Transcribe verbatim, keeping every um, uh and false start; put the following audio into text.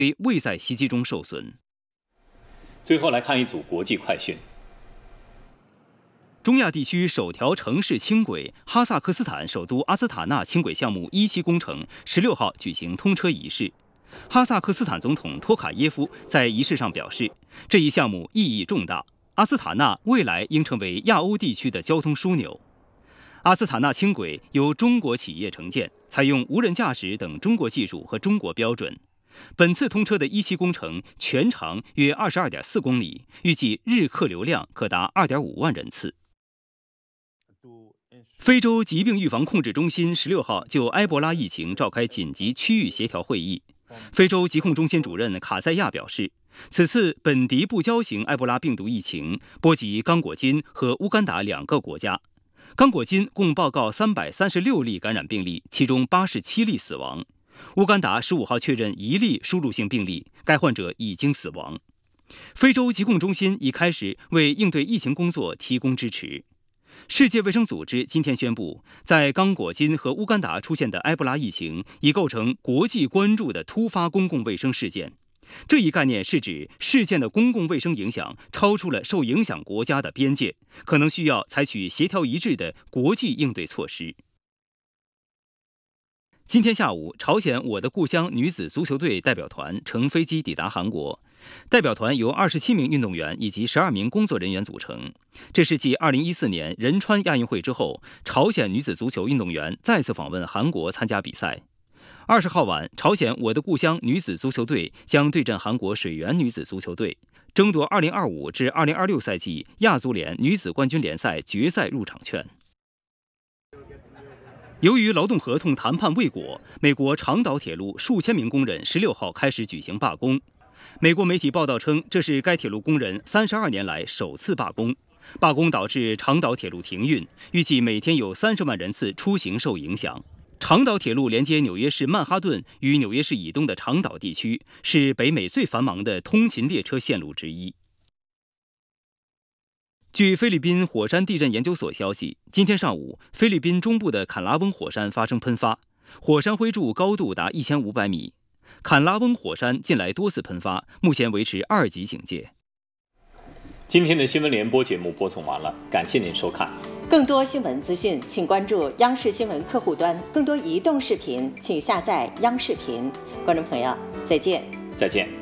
于未在袭击中受损。 最后来看一组国际快讯。 中亚地区首条城市轻轨哈萨克斯坦首都阿斯塔纳轻轨项目一期工程十六号举行通车仪式。哈萨克斯坦总统托卡耶夫在仪式上表示，这一项目意义重大，阿斯塔纳未来应成为亚欧地区的交通枢纽。阿斯塔纳轻轨由中国企业承建，采用无人驾驶等中国技术和中国标准。本次通车的一期工程全长约 二十二点四公里，预计日客流量可达 二点五万人次。非洲疾病预防控制中心十六号就埃博拉疫情召开紧急区域协调会议。非洲疾控中心主任卡塞亚表示，此次本地不交型埃博拉病毒疫情波及刚果金和乌干达两个国家。刚果金共报告三百三十六例感染病例，其中八十七例死亡。乌干达十五号确认一例输入性病例，该患者已经死亡。非洲疾控中心已开始为应对疫情工作提供支持。世界卫生组织今天宣布，在刚果金和乌干达出现的埃博拉疫情已构成国际关注的突发公共卫生事件。这一概念是指事件的公共卫生影响超出了受影响国家的边界，可能需要采取协调一致的国际应对措施。今天下午，朝鲜我的故乡女子足球队代表团乘飞机抵达韩国。代表团由二十七名运动员以及十二名工作人员组成。这是继二零一四年仁川亚运会之后，朝鲜女子足球运动员再次访问韩国参加比赛。二十号晚，朝鲜我的故乡女子足球队将对阵韩国水源女子足球队，争夺二零二五至二零二六赛季亚足联女子冠军联赛决赛入场券。由于劳动合同谈判未果，美国长岛铁路数千名工人十六号开始举行罢工。美国媒体报道称，这是该铁路工人三十二年来首次罢工。罢工导致长岛铁路停运，预计每天有三十万人次出行受影响。长岛铁路连接纽约市曼哈顿与纽约市以东的长岛地区，是北美最繁忙的通勤列车线路之一。据菲律宾火山地震研究所消息，今天上午，菲律宾中部的坎拉翁火山发生喷发，火山灰柱高度达一千五百米。坎拉翁火山近来多次喷发，目前维持二级警戒。 今天的新闻联播节目播送完了，感谢您收看。 更多新闻资讯，请关注央视新闻客户端；更多移动视频，请下载央视频。观众朋友，再见。 再见。